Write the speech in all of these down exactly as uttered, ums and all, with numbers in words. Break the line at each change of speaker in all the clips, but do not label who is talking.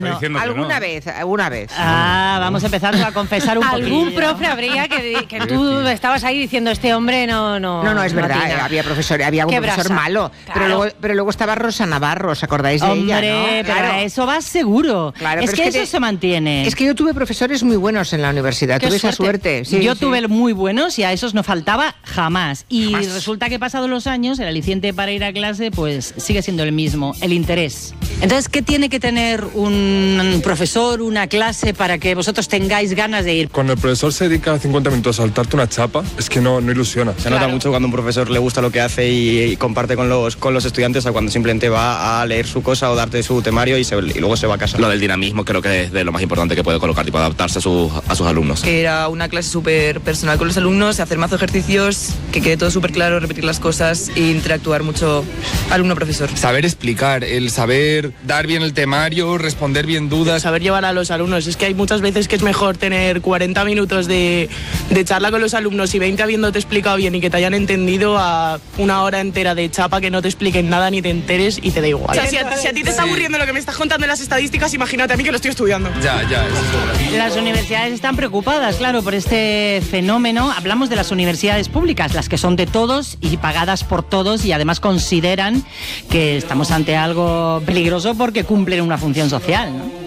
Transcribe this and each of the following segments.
No.
Alguna
no.
vez, alguna vez.
Ah, vamos a empezar a confesar un poquillo.
Algún profe habría que, que tú estabas ahí diciendo, este hombre no... No,
no, no, es
no
verdad,
tiene.
eh, había profesor, había un
Qué
profesor
brasa.
malo.
Claro.
Pero, luego, pero luego estaba Rosa Navarro, ¿os acordáis de
Hombre,
ella, no?
pero
Claro.
eso va seguro.
Claro,
es
pero
que
es que
eso
te-
se mantiene.
Es que yo tuve profesores muy buenos en la universidad,
Qué
tuve esa suerte. Sí,
Yo
sí.
tuve muy buenos y a esos no faltaba jamás. Y
Jamás.
resulta que pasados los años, el aliciente para ir a clase pues sigue siendo el mismo, el interés. Entonces, ¿qué tiene que tener un profesor, una clase, para que vosotros tengáis ganas de ir?
Cuando el profesor se dedica cincuenta minutos a saltarte una chapa, es que no, no ilusiona.
Se nota mucho cuando un profesor le gusta lo que hace y, y comparte con los, con los estudiantes, a cuando simplemente va a leer su cosa o darte su temario y, se, y luego se va a casa.
Lo del dinamismo creo que es de lo más importante que puede colocar, tipo adaptarse a, sus a sus alumnos.
Que era una clase súper personal con los alumnos, hacer mazo ejercicios, que quede todo súper claro, repetir las cosas e interactuar mucho alumno-profesor.
Saber explicar, el saber dar bien el temario, responder bien dudas.
Saber llevar a los alumnos. Es que hay muchas veces que es mejor tener cuarenta minutos de, de charla con los alumnos y veinte habiéndote explicado bien y que te hayan entendido, a una hora entera de chapa que no te expliquen nada ni te enteres y te da igual.
O sea, si a, si a ti te está aburriendo lo que me estás contando en las estadísticas, imagínate a mí que lo estoy estudiando.
Ya, ya, eso.
Las universidades están preocupadas, claro, por este fenómeno. Hablamos de las universidades públicas, las que son de todos y pagadas por todos, y además consideran que estamos ante algo peligroso porque cumplen una función social, ¿no?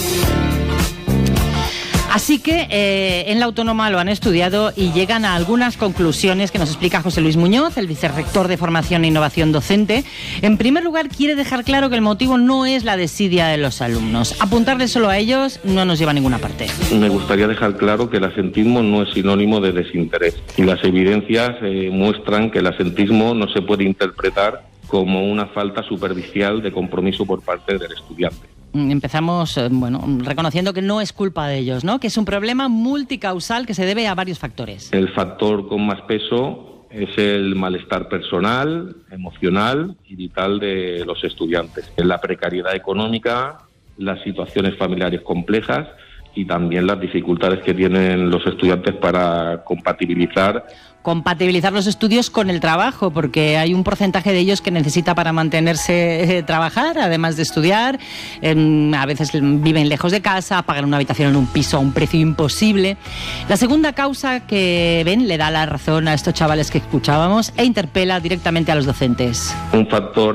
Así que eh, en la Autónoma lo han estudiado y llegan a algunas conclusiones que nos explica José Luis Muñoz, el vicerrector de Formación e Innovación Docente. En primer lugar, quiere dejar claro que el motivo no es la desidia de los alumnos. Apuntarle solo a ellos no nos lleva a ninguna parte.
Me gustaría dejar claro que el asentismo no es sinónimo de desinterés. Y las evidencias eh, muestran que el asentismo no se puede interpretar como una falta superficial de compromiso por parte del estudiante.
Empezamos, eh, bueno, reconociendo que no es culpa de ellos, ¿no? Que es un problema multicausal que se debe a varios factores.
El factor con más peso es el malestar personal, emocional y vital de los estudiantes. La precariedad económica, las situaciones familiares complejas y también las dificultades que tienen los estudiantes para compatibilizar
compatibilizar los estudios con el trabajo, porque hay un porcentaje de ellos que necesita para mantenerse eh, trabajar, además de estudiar. Eh, a veces viven lejos de casa, pagan una habitación en un piso a un precio imposible. La segunda causa que ven le da la razón a estos chavales que escuchábamos e interpela directamente a los docentes.
Un factor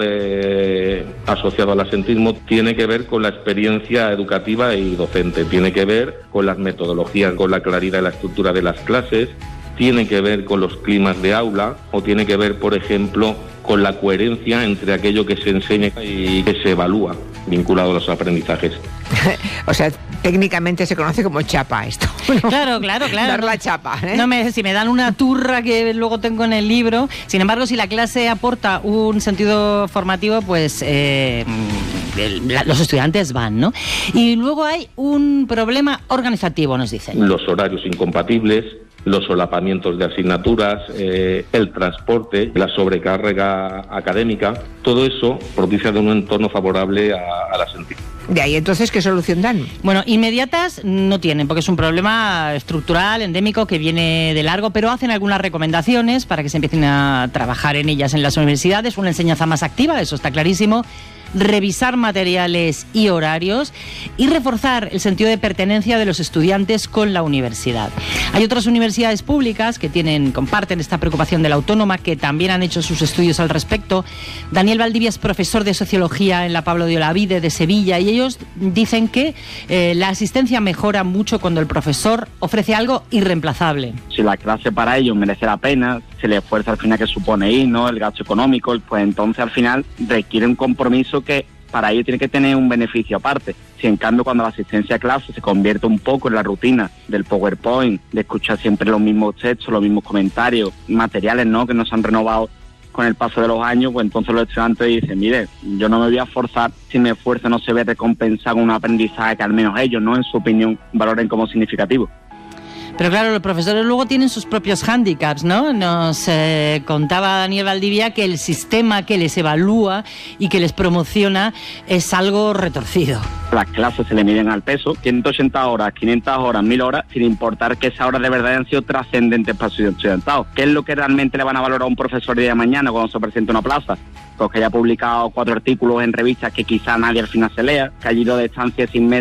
eh, asociado al asentismo tiene que ver con la experiencia educativa y docente, tiene que ver con las metodologías, con la claridad de la estructura de las clases, tiene que ver con los climas de aula o tiene que ver, por ejemplo, con la coherencia entre aquello que se enseña y que se evalúa vinculado a los aprendizajes.
O sea, técnicamente se conoce como chapa esto, ¿no?
Claro, claro, claro.
Dar la chapa, ¿eh?
No me, si me dan una turra que luego tengo en el libro. Sin embargo, si la clase aporta un sentido formativo, pues eh, el, la, los estudiantes van, ¿no? Y luego hay un problema organizativo, nos dicen.
Los horarios incompatibles, los solapamientos de asignaturas, eh, el transporte, la sobrecarga académica, todo eso propicia de un entorno favorable a, a la asentismo.
De ahí entonces, ¿qué solución dan?
Bueno, inmediatas no tienen, porque es un problema estructural, endémico, que viene de largo, pero hacen algunas recomendaciones para que se empiecen a trabajar en ellas en las universidades, una enseñanza más activa, eso está clarísimo, revisar materiales y horarios y reforzar el sentido de pertenencia de los estudiantes con la universidad. Hay otras universidades públicas que tienen, comparten esta preocupación de la Autónoma, que también han hecho sus estudios al respecto. Daniel Valdivia es profesor de Sociología en la Pablo de Olavide de Sevilla y ellos dicen que eh, la asistencia mejora mucho cuando el profesor ofrece algo irreemplazable.
Si la clase para ellos merece la pena, se le esfuerza al final que supone ir, ¿no? El gasto económico, pues entonces al final requiere un compromiso que para ello tiene que tener un beneficio aparte. Si en cambio cuando la asistencia a clase se convierte un poco en la rutina del PowerPoint, de escuchar siempre los mismos textos, los mismos comentarios, materiales, ¿no?, que no se han renovado con el paso de los años, pues entonces los estudiantes dicen, mire, yo no me voy a forzar si mi esfuerzo no se ve recompensado con un aprendizaje que al menos ellos, ¿no?, en su opinión, valoren como significativo.
Pero claro, los profesores luego tienen sus propios hándicaps, ¿no? Nos eh, contaba Daniel Valdivia que el sistema que les evalúa y que les promociona es algo retorcido.
Las clases se le miden al peso, ciento ochenta horas, quinientas horas, mil horas, sin importar que esas horas de verdad hayan sido trascendentes para su estudiantado. ¿Qué es lo que realmente le van a valorar a un profesor el día de mañana cuando se presente una plaza? pues que haya publicado cuatro artículos en revistas que quizá nadie al final se lea, que allí lo de estancia sin